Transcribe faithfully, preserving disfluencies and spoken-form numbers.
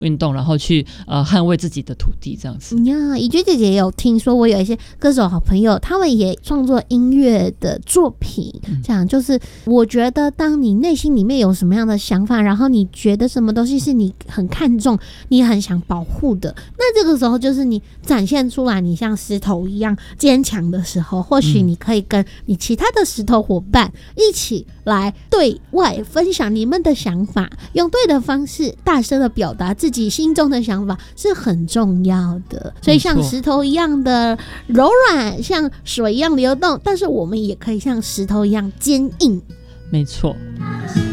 运动，然后去呃捍卫自己的土地这样子呀。怡君姐姐也有听说，我有一些歌手好朋友，他们也创作音乐的作品，嗯、这样就是我觉得，当你内心里面有什么样的想法，然后你觉得什么东西是你很看重、你很想保护的，那这个时候就是你展现出来，你像石头一样坚强的时候，或许你可以跟你其他的石头伙伴一起来对外分享你们的想法，用对的方式大声的表达自己自己心中的想法是很重要的，所以像石头一样的柔软，像水一样流动，但是我们也可以像石头一样坚硬。 没错。